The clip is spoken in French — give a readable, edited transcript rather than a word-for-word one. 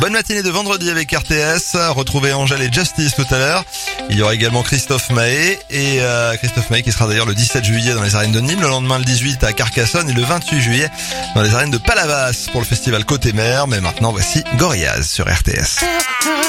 Bonne matinée de vendredi avec RTS. Retrouvez Angèle et Justice tout à l'heure. Il y aura également Christophe Maé Christophe Maé qui sera d'ailleurs le 17 juillet dans les arènes de Nîmes, le lendemain le 18 à Carcassonne et le 28 juillet dans les arènes de Palavas pour le festival Côté Mer. Mais maintenant voici Gorillaz sur RTS.